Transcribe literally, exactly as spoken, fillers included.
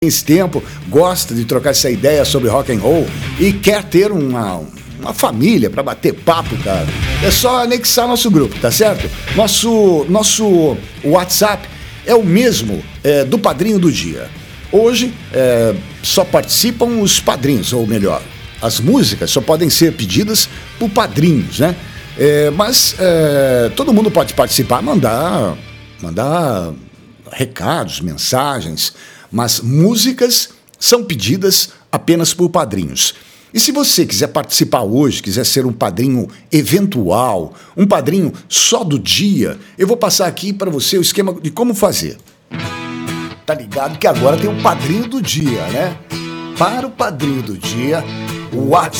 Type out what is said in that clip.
esse tempo, gosta de trocar essa ideia sobre rock and roll e quer ter uma, uma família para bater papo, cara, é só anexar nosso grupo, tá certo? Nosso, nosso WhatsApp é o mesmo é, do Padrinho do Dia. Hoje é, só participam os padrinhos, ou melhor, as músicas só podem ser pedidas por padrinhos, né? É, mas é, todo mundo pode participar, mandar, mandar recados, mensagens, mas músicas são pedidas apenas por padrinhos. E se você quiser participar hoje, quiser ser um padrinho eventual, um padrinho só do dia, eu vou passar aqui para você o esquema de como fazer. Tá ligado que agora tem um padrinho do dia, né? Para o padrinho do dia, o WhatsApp